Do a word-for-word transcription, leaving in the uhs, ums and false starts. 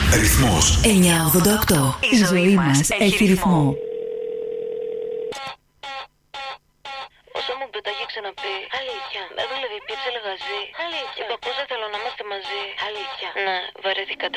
Ρυθμός εννιακόσια ογδόντα οκτώ. Η ζωή μας έχει ρυθμό. Όσο μου το έχει ξαναπεί. Αλήθεια. Με δούλευε η πίτσα λεγαζή. Αλήθεια. Είπα πώς δεν θέλω να είμαστε μαζί. Αλήθεια. Ναι, βαρέθηκα